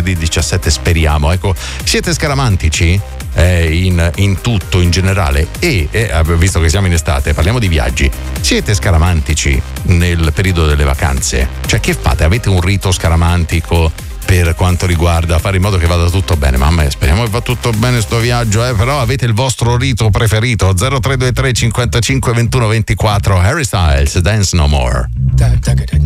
venerdì 17, speriamo. Ecco, siete scaramantici? In tutto, in generale, e visto che siamo in estate, parliamo di viaggi. Siete scaramantici nel periodo delle vacanze? Cioè, che fate? Avete un rito scaramantico per quanto riguarda fare in modo che vada tutto bene? Mamma mia, speriamo che va tutto bene sto viaggio, però avete il vostro rito preferito? 0323 55 21 24. Harry Styles, Dance No More.